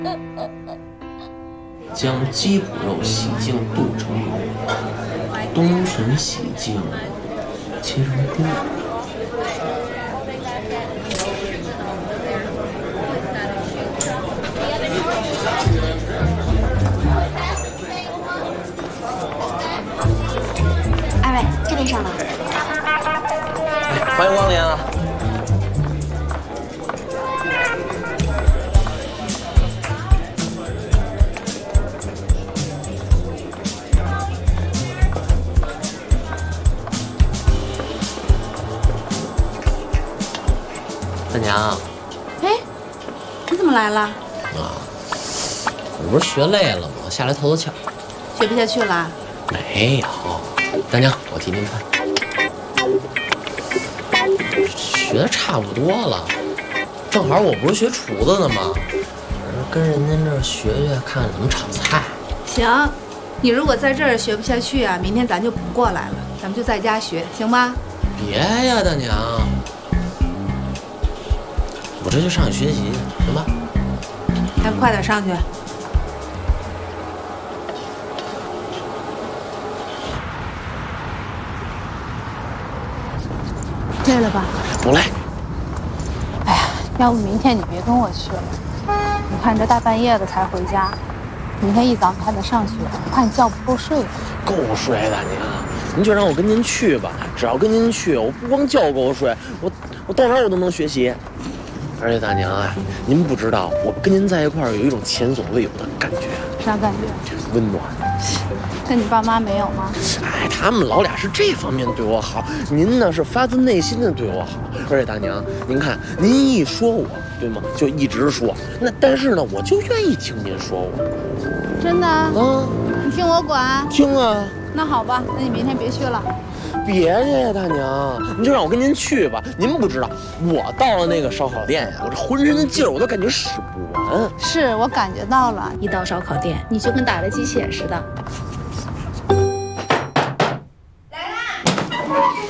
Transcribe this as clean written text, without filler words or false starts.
将鸡脯肉洗净剁成蓉，冬笋洗净切成丁。 二位，这边上了。 欢迎光临啊！大娘， 哎，你怎么来了？ 我不是学累了吗？下来透透气儿。 学不下去了？ 没有，大娘，我替您看。学的差不多了，正好我不是学厨子的吗？跟人家这儿学学，看看怎么炒菜。 行，你如果在这儿学不下去啊，明天咱就不过来了，咱们就在家学，行吗？ 别呀，大娘，我这就上去学习去，行吧？ 咱快点上去。累了吧？ 不累。 哎呀，要不明天你别跟我去了。你看这大半夜的才回家，明天一早你还得上学，我怕你觉不够睡。 够睡，大娘，您就让我跟您去吧。只要跟您去，我不光觉够睡，我到哪儿我都能学习。而且大娘啊，您不知道，我跟您在一块儿有一种前所未有的感觉。 啥感觉？ 温暖。 跟你爸妈没有吗？ 哎，他们老俩是这方面对我好，您呢是发自内心的对我好。而且大娘，您看，您一说我，对吗？就一直说。但是呢，我就愿意听您说我。 真的？ 啊， 你听我管？ 听啊。 那好吧，那你明天别去了。 别去呀，大娘，您就让我跟您去吧。您不知道，我到了那个烧烤店呀，我这浑身的劲儿我都感觉使不完。 是我感觉到了，一到烧烤店，你就跟打了鸡血似的。